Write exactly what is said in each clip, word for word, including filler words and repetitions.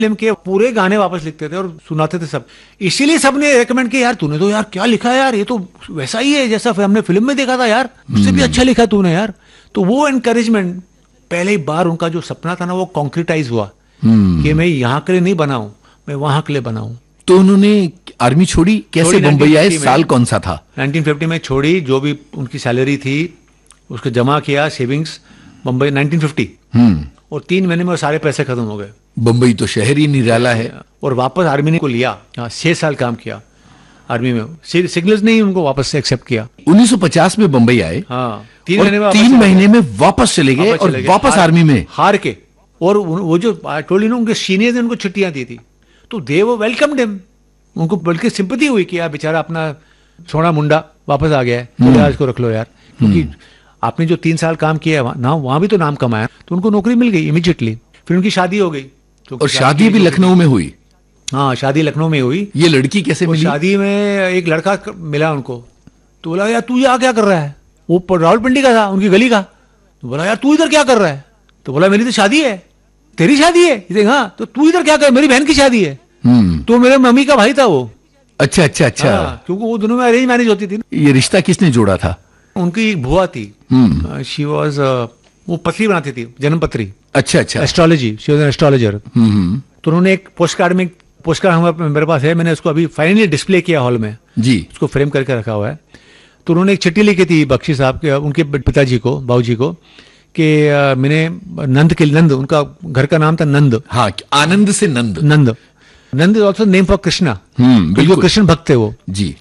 Film के पूरे गाने वापस लिखते थे और सुनाते थे सब। इसीलिए सबने रेकमेंड किया, यार तूने तो यार क्या लिखा है यार, ये तो वैसा ही है जैसा हमने फिल्म में देखा था यार, उससे भी अच्छा लिखा तूने यार। तो वो एनकरेजमेंट, पहले बार उनका जो सपना था ना वो कॉन्क्रिटाइज हुआ कि मैं यहाँ के लिए नहीं बनाऊं, मैं वहां के लिए बनाऊं। तो उन्होंने आर्मी छोड़ी कैसे, बम्बई आए, साल कौन सा था? नाइनटीन फिफ्टी में छोड़ी, जो भी उनकी सैलरी थी उसको जमा किया सेविंग्स, बम्बई नाइनटीन फिफ्टी, और तीन महीने में वो सारे पैसे खत्म हो गए। बम्बई तो शहर ही निराला है। और वापस आर्मी ने को लिया, छह साल काम किया आर्मी में, सिग्नल्स ने ही उनको वापस से एक्सेप्ट किया। उन्नीस सौ पचास में बम्बई आए, हाँ, तीन और महीने में तीन महीने में वापस चले गए और वापस आर्मी में हार के। और वो जो टोली ने उनके सीनियर ने उनको छुट्टियां दी थी, तो दे वो वेलकम हिम, उनको बल्कि सिंपैथी हुई कि यार बेचारा अपना छोड़ा मुंडा वापस आ गया है, तो यार इसको रख लो यार, क्योंकि आपने जो तीन साल काम किया है ना वहां भी तो नाम कमाया। तो उनको नौकरी मिल गई इमीडिएटली, फिर उनकी शादी हो गई। तो और शादी भी लखनऊ में हुई? हाँ, शादी लखनऊ में हुई। ये लड़की कैसे मिली? शादी में एक लड़का मिला उनको, तो बोला यार तू यहाँ क्या कर रहा है, वो रावलपिंडी का था, उनकी गली का। तो बोला यार तू इधर क्या कर रहा है, तो बोला मेरी तो शादी है। तेरी शादी है? हाँ, तो तू इधर क्या कर, मेरी बहन की शादी है। तो मेरे मम्मी का भाई था वो। अच्छा अच्छा अच्छा, क्योंकि वो दोनों में अरेंज मैरिज होती थी। ये रिश्ता किसने जोड़ा था? उनकी एक बुआ थी, शी वाज, वो पत्री बनाती थी, जन्मपत्री। अच्छा अच्छा, astrology, she was an astrologer. तो उन्होंने एक पोस्ट कार्ड में, पोस्ट कार्ड हमारे मेरे पास है, मैंने उसको अभी फाइनली डिस्प्ले किया हॉल में जी, उसको फ्रेम करके रखा हुआ है। तो उन्होंने एक चिट्ठी लिखी थी बख्शी साहब के, उनके पिताजी को, बाबूजी को, कि मैंने नंद के, नंद उनका घर का नाम था, नंद। हाँ, आनंद से नंद। नंद, नंद is also name for Krishna, बिल्कुल कृष्ण भक्त थे वो जी।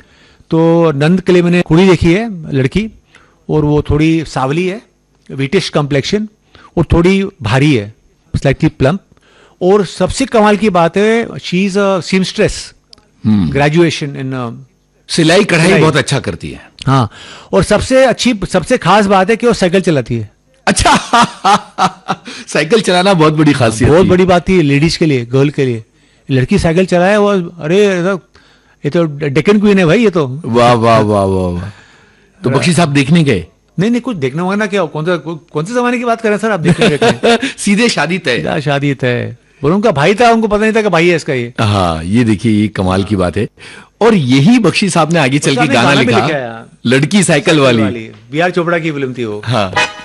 तो नंद के लिए मैंने कुड़ी देखी है, लड़की, और वो थोड़ी सावली है, वीटिश कॉम्प्लेक्शन, और थोड़ी भारी है, स्लाइटली प्लम्प। और सबसे कमाल की बात है, she is a seamstress, graduation in सिलाई कढ़ाई बहुत अच्छा करती है। हाँ, और सबसे अच्छी, सबसे खास बात है कि वो साइकिल चलाती है। अच्छा साइकिल चलाना बहुत बड़ी खासियत, बहुत बड़ी बात थी लेडीज के लिए, गर्ल के लिए। लड़की साइकिल चलाए वो, अरे ये तो डेक्कन क्वीन है भाई, ये तो। वाह वाह वाह वाह। तो बख्शी साहब देखने गए? नहीं नहीं, कुछ देखने वाला क्या, कौन सा कौन से जमाने की बात कर रहे हैं सर आप? देखने सीधे शादी तय, शादी तय। और उनका भाई था, उनको पता नहीं था कि भाई है इसका ये। हाँ, ये देखिए, ये कमाल की बात है। और यही बख्शी साहब ने आगे चल के गाना लिखा, लड़की साइकिल वाली। बी आर चोपड़ा की फिल्म थी वो। हाँ।